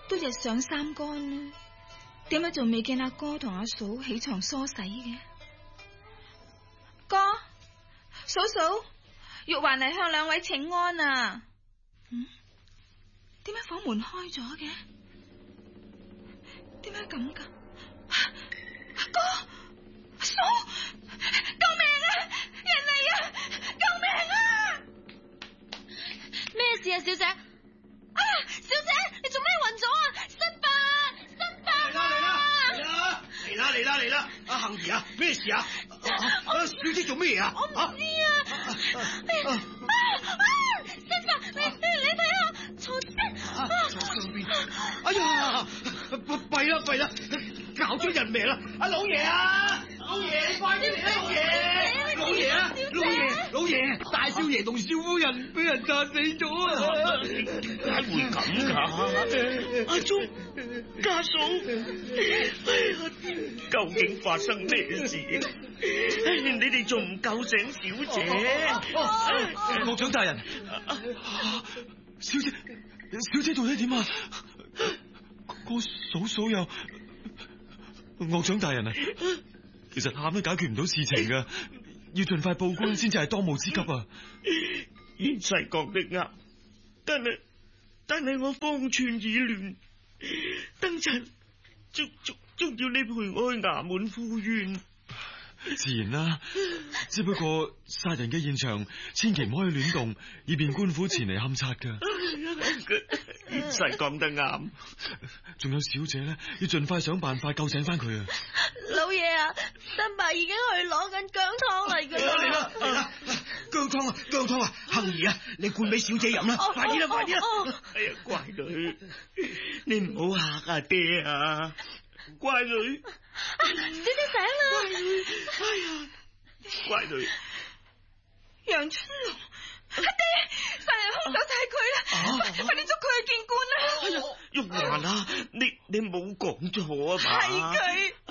都日上三竿啦，點解仲未見阿哥同阿嫂起床梳洗嘅？哥，嫂嫂，玉環嚟向兩位請安啊！點解房門開咗嘅？點解咁噶？阿哥，阿嫂，救命啊！人嚟啊！救命啊！ 咩事啊，小姐？啊，小姐，你做咩暈咗啊？失敗！ 嚟啦！阿杏兒啊，咩事啊？小姐做咩啊？ 我唔知啊！失敗！你睇下床邊床上邊，哎呀，弊啦，搞咗人命啦！阿老爺啊，老爺，你快啲嚟啦，老爺，大少爺同少夫人俾人炸死咗啊！點解會咁噶？阿忠，家嫂，究竟發生咩事？你哋仲唔救醒小姐？ 岳長大人，小姐到底點啊？個嫂又，岳長大人啊，其實喊都解決唔到事情噶，要盡快報官先至係當務之急啊！ 賢婿講得啱，但係我方寸已亂，等陣仲要你陪我去衙門赴冤。 自然啦，只不過殺人嘅現場千祈唔可以亂動，以便官府前嚟勘察噶。 賢婿講得啱， 仲有小姐咧，要盡快想辦法救醒翻佢啊！ 老爺啊，新伯已經去攞緊薑湯嚟噶啦！ 嚟啦！薑湯啊！杏兒啊，你灌俾小姐飲啦！快啲啦！哎呀，乖女，你唔好嚇阿爹啊！乖女， 小姐醒啦！ 哎呀，乖女， 楊春龍，阿爹，殺人兇手就係佢啦！快啲捉佢去見官啦！ 哎呀，玉環啊，你冇講錯啊嘛？ 係佢。